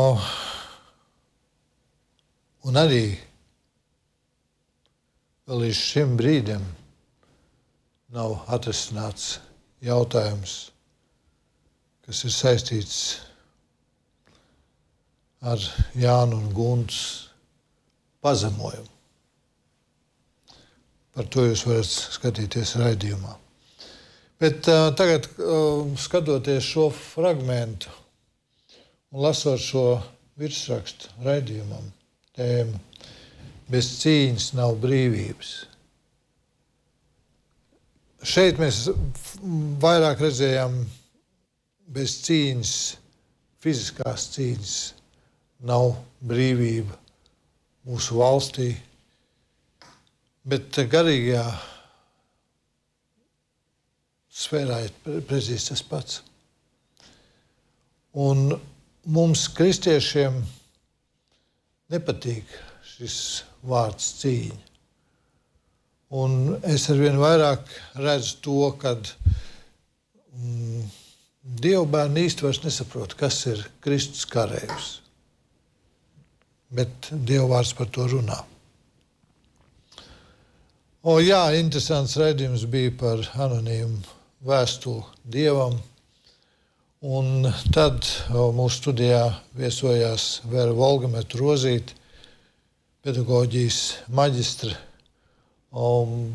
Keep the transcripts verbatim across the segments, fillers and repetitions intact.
un arī vēl līdz šim brīdim nav atrisināts jautājums, kas ir saistīts ar Jānu un Guntas pazemojumu. Par to jūs varat skatīties raidījumā. Bet uh, tagad, uh, skatoties šo fragmentu un lasot šo virsrakstu raidījumam, tēmu, bez cīņas nav brīvības. Šeit mēs vairāk redzējām bez cīņas, fiziskās cīņas, nav brīvība mūsu valstī, bet garīgajā sfērā ir precīzi tas pats. Un mums, kristiešiem, nepatīk šis vārds cīņa. Un es arvien vairāk redzu to, kad mm, dievbērni īsti vairs nesaprot, kas ir Kristus kareivs. Bet dievvārds par to runā. O jā, interesants raidījums bija par anonīmu vēstuli Dievam. Un tad o, mūsu studijā viesojās Vera Volgameta Rozīte, pedagoģijas maģistre, um,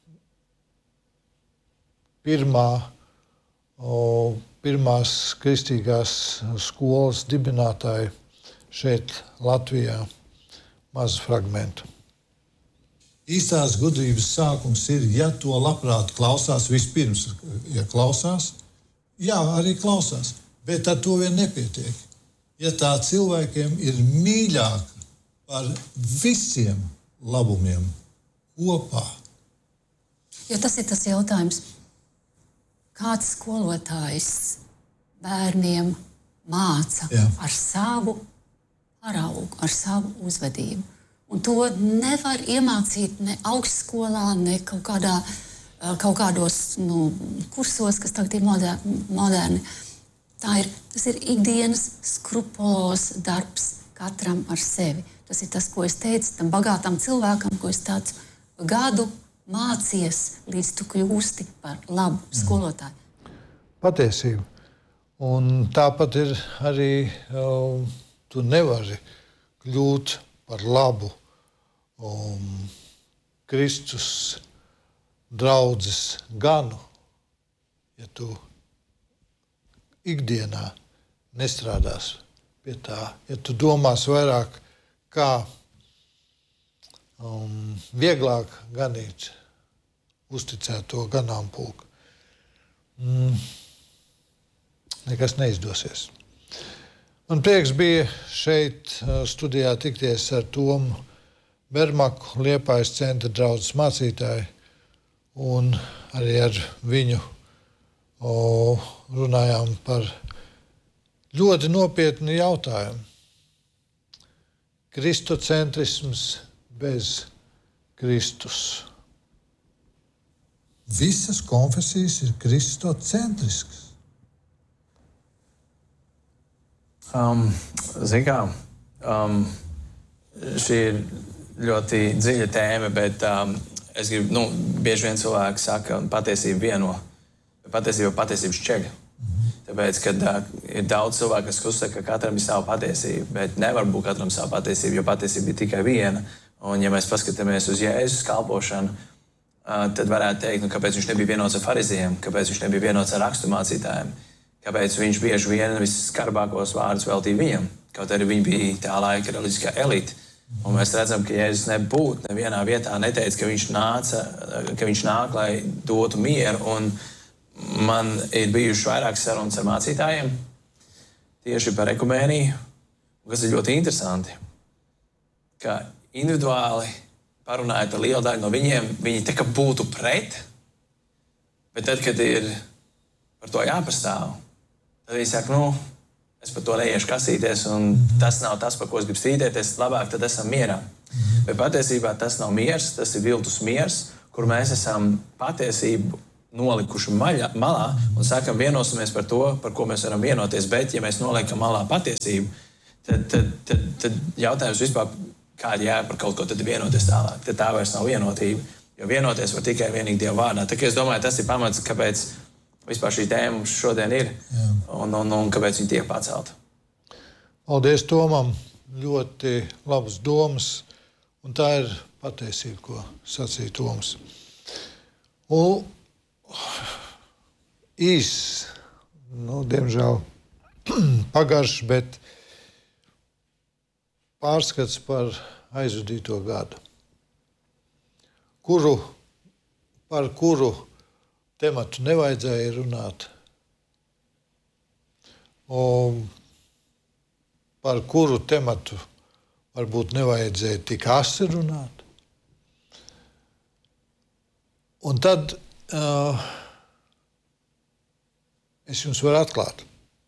pirmā, um, pirmās kristīgās skolas dibinātāja šeit Latvijā. Mazu fragmentu. Īstās gudrības sākums ir, ja to labprāt klausās vispirms, ja klausās, jā, arī klausās, bet ar to vien nepietiek. Ja tā cilvēkiem ir mīļāka par visiem labumiem kopā. Jo tas ir tas jautājums, kāds skolotājs bērniem māca Jā. ar savu paraugu, ar savu uzvedību. Un to nevar iemācīt ne augstskolā, ne kaut, kādā, kaut kādos nu, kursos, kas tagad ir moderni. Tā ir, tas ir ikdienas skrupulos darbs katram ar sevi. Tas ir tas, ko es teicu tam bagātam cilvēkam, ko es tāds gadu mācies, līdz tu kļūsti par labu skolotāju. Patiesība. Un tāpat ir arī, um, tu nevari kļūt par labu um, Kristus draudzes ganu, ja tu ikdienā nestrādās pie tā, ja tu domās vairāk, kā um, vieglāk ganīt uzticēto ganāmpulku. Mm, nekas neizdosies. Man prieks bija šeit studijā tikties ar Tomu Bermaku, Liepājas centra draudzes mācītāju, un arī ar viņu o, runājām par ļoti nopietnu jautājumu. Kristocentrisms bez Kristus. Visas konfesijas ir kristocentriskas. Um, Zin kā, um, šī ir ļoti dziļa tēma, bet um, es gribu, nu, bieži vien cilvēki saka, patiesība vieno, bet patiesība patiesība šķeļ. Mm-hmm. Tāpēc, kad uh, ir daudz cilvēku, kas uzsaka, ka katram ir sava patiesība, bet nevar būt katram sava patiesība, jo patiesība ir tikai viena. Un ja mēs paskatāmies uz Jēzus kalpošanu, uh, tad varētu teikt, nu, kāpēc viņš nebija vienots ar farizējiem, kāpēc viņš nebija vienots ar raksturmācītājiem. Kāpēc viņš bieži vien visskarbākos vārdus veltīja viņam, kaut arī viņi bija tā laika reliģiskā elite. Un mēs redzam, ka Jēzus nebūtu nevienā vietā neteica, ka viņš, nāca, ka viņš nāk, lai dotu mieru. Un man ir bijuši vairākas sarunas ar mācītājiem tieši par ekumēniju, kas ir ļoti interesanti, ka individuāli parunājot ar lielu daļu no viņiem, viņi tā kā būtu pret, bet tad, kad ir par to jāpastāv, tad viņi saka, nu, es par to neiešu kasīties, un tas nav tas, par ko es gribu strīdēties, labāk tad esam mierā. Bet patiesībā tas nav miers, tas ir viltus miers, kur mēs esam patiesību nolikuši maļā, malā un sākam vienosimies par to, par ko mēs varam vienoties, bet ja mēs noliekam malā patiesību, tad, tad, tad, tad jautājums vispār, kāda jēga par kaut ko tad vienoties tālāk. Tad tā vairs nav vienotība, jo vienoties var tikai vienīgi Dieva vārdā. Tā kā es domāju, tas ir pamats, kāpēc vispār šī tēma mums šodien ir un, un, un kāpēc viņa tiek pacelta. Paldies Tomam, ļoti labas domas, un tā ir patiesība, ko sacīja Toms. Un īss, nu, diemžēl pagaršs, bet pārskats par aizvadīto gadu, kuru, par kuru tematu nevajadzēja runāt, un par kuru tematu varbūt nevajadzēja tik asi runāt. Un tad uh, es jums varu atklāt.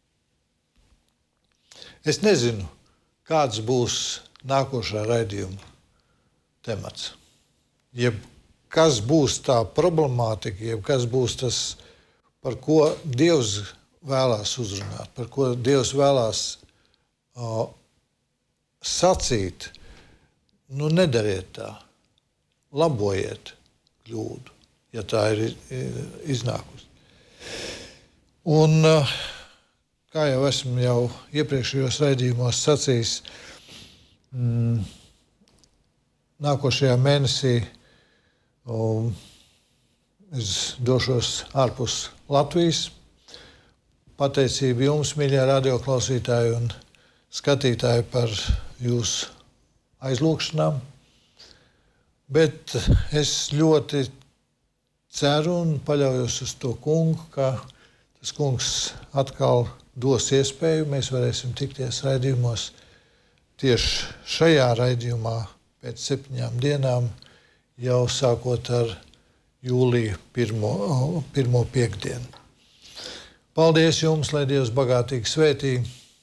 Es nezinu, kāds būs nākošā raidījuma temats. Jeb kas būs tā problemātika, jeb kas būs tas, par ko Dievs vēlās uzrunāt, par ko Dievs vēlās uh, sacīt. Nu, nedariet tā, labojiet kļūdu, ja tā ir iznākusi. Un, uh, kā jau esmu jau iepriekšējos raidījumos sacījis, mm, nākošajā mēnesī um, es došos ārpus Latvijas. Pateicība jums, mīļie radioklausītāji un skatītāji, par jūsu aizlūgšanām. Bet es ļoti ceru un paļaujos uz to kungu, ka tas kungs atkal dos iespēju, mēs varēsim tikties raidījumos tieši šajā raidījumā pēc septiņām dienām, jau sākot ar jūlija pirmo, pirmo piekdienu. Paldies jums, lai Dievs bagātīgi svētī.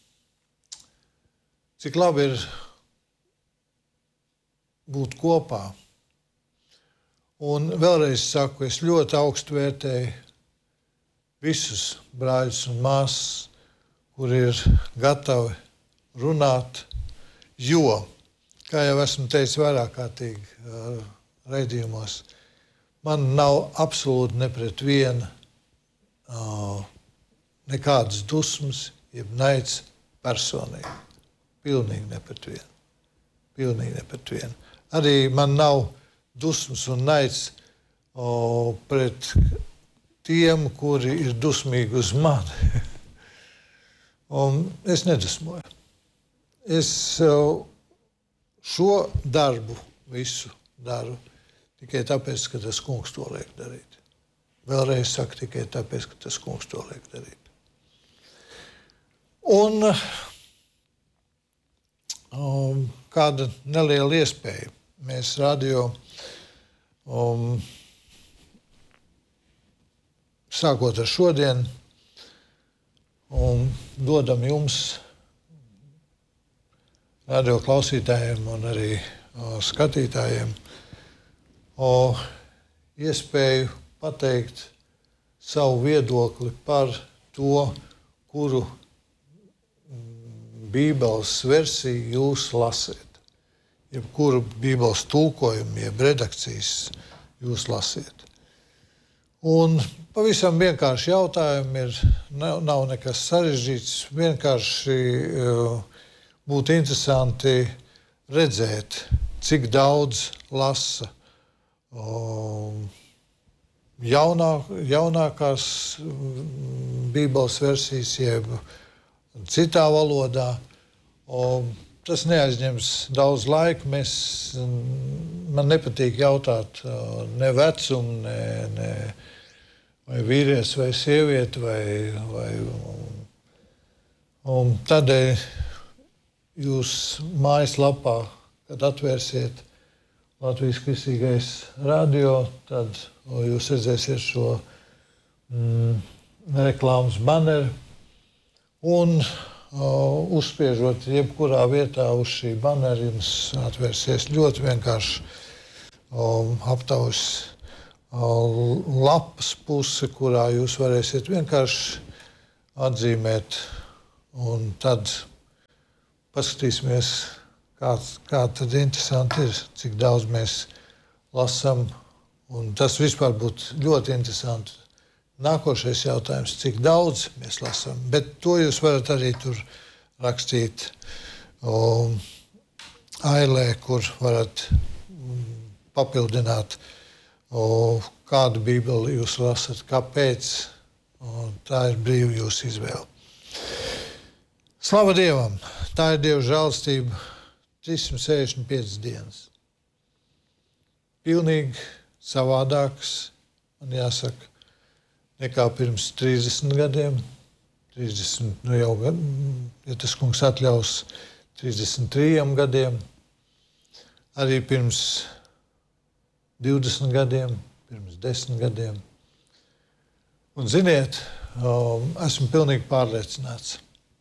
Cik labi ir būt kopā. Un vēlreiz saku, es ļoti augstu vērtēju visus brāļus un māsas, kuri ir gatavi runāt, jo, kā jau esmu teicis vairāk kārtīgi uh, raidījumos, man nav absolūti ne pret vienu uh, nekādas dusmas, jeb naids personīgi. Pilnīgi ne pret vienu. Pilnīgi ne pret vienu. Arī man nav dusmas un naids o, pret tiem, kuri ir dusmīgi uz mani. Un es nedusmoju. Es o, šo darbu visu daru tikai tāpēc, ka tas kungs to liek darīt. Vēlreiz saku tikai tāpēc, ka tas kungs to liek darīt. Un um, kāda neliela iespēja. Mēs radio um, sākot ar šodien un dodam jums, radio klausītājiem un arī o, skatītājiem, o, iespēju pateikt savu viedokli par to, kuru Bībeles versiju jūs lasiet, jebkuru Bībeles tulkojumu, jeb redakcijas jūs lasiet. Un pavisam vienkārši jautājumi ir, nav, nav nekas sarežģīts, vienkārši uh, būtu interesanti redzēt, cik daudz lasa uh, jaunāk, jaunākās Bībeles versijas, jeb citā valodā. O, tas neaizņems daudz laika. Mēs, man nepatīk jautāt ne vecumu, ne, ne vai vīrietis vai sievieti. Vai, vai, un tādēļ jūs mājaslapā, kad atvērsiet Latvijas Kristīgais radio, tad o, jūs redzēsiet šo mm, reklāmas baneru. Un uh, uzspiežot jebkurā vietā uz šī banera, jums atvērsies ļoti vienkārši um, aptaujas uh, lapas puse, kurā jūs varēsiet vienkārši atzīmēt. Un tad paskatīsimies, kā, kā tad interesanti ir, cik daudz mēs lasām. Un tas vispār būtu ļoti interesanti. Nākošais jautājums, cik daudz mēs lasām. Bet to jūs varat arī tur rakstīt o, ailē, kur varat papildināt, o, kādu bībeli jūs lasat, kāpēc. O, tā ir brīva jūsu izvēle. Slava Dievam! Tā ir Dieva žēlastība trīssimt sešdesmit piecas dienas. Pilnīgi savādāks, man jāsaka, nekā pirms trīsdesmit gadiem. trīsdesmit, nu jau, ja tas kungs atļaus, trīsdesmit trījiem gadiem. Arī pirms divdesmit gadiem, pirms desmit gadiem. Un ziniet, esmu pilnīgi pārliecināts.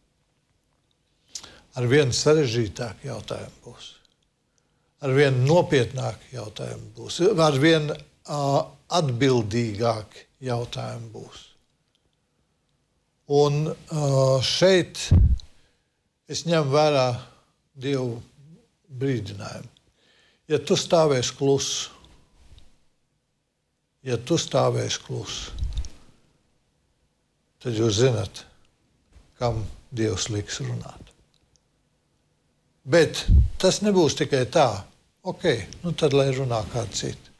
Ar vien sarežģītāk jautājumu būs. Ar vien nopietnāk jautājumu būs. Ar vien uh, atbildīgāk jautājumu būs. Un uh, šeit es ņemu vērā Dievu brīdinājumu. Ja tu stāvēsi klusu, ja tu stāvēsi klusu, tad jūs zinat, kam Dievs liks runāt. Bet tas nebūs tikai tā, ok, nu tad lai runā kāds cits.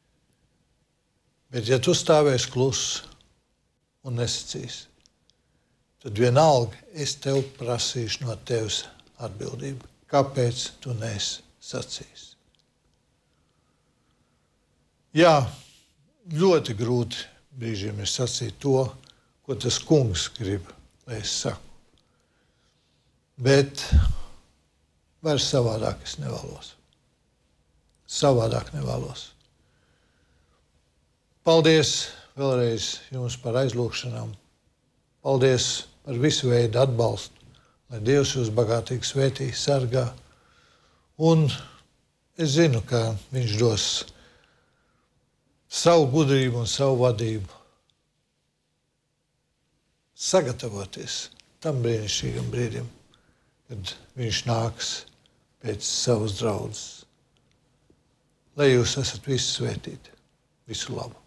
Bet ja tu stāvēsi kluss un nesacīsi, tad vienalga es tev prasīšu no tevis atbildību. Kāpēc tu neesi sacījis? Jā, ļoti grūti brīžiem ir sacīt to, ko tas kungs grib, lai es saku. Bet vairs savādāk es nevēlos. Savādāk nevēlos. Paldies vēlreiz jums par aizlūgšanām. Paldies par visu veidu atbalstu, lai Dievs jūs bagātīgi svētī, sargā. Un es zinu, ka viņš dos savu gudrību un savu vadību. Sagatavoties tam brīnišķīgam brīdim, kad viņš nāks pēc savas draudzes. Lai jūs esat visi svētīti. Visu labu.